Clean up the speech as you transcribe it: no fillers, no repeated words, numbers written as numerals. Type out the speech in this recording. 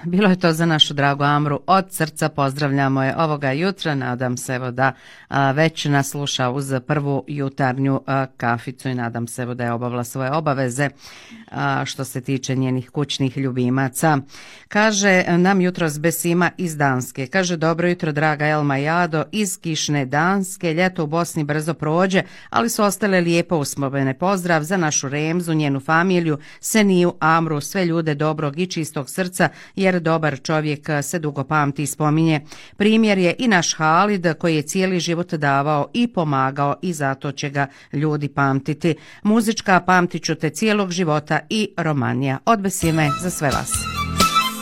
bilo je to za našu dragu Amru. Od srca pozdravljamo je ovoga jutra. Nadam se evo da već nas sluša uz prvu jutarnju kaficu i nadam se evo da je obavila svoje obaveze što se tiče njenih kućnih ljubimaca. Kaže nam jutros Besima iz Danske. Kaže dobro jutro draga Elma i Ado iz kišne Danske. Ljeto u Bosni brzo prođe, ali su ostale lijepo uspomene. Pozdrav za našu Remzu, njenu familiju, Seniju, Amru, sve ljude dobrog i čistog srca, jer dobar čovjek se dugo pamti i spominje. Primjer je i naš Halid koji je cijeli život davao i pomagao i zato će ga ljudi pamtiti. Muzička pamtit ću te cijelog života i Romanija. Od Besime za sve vas.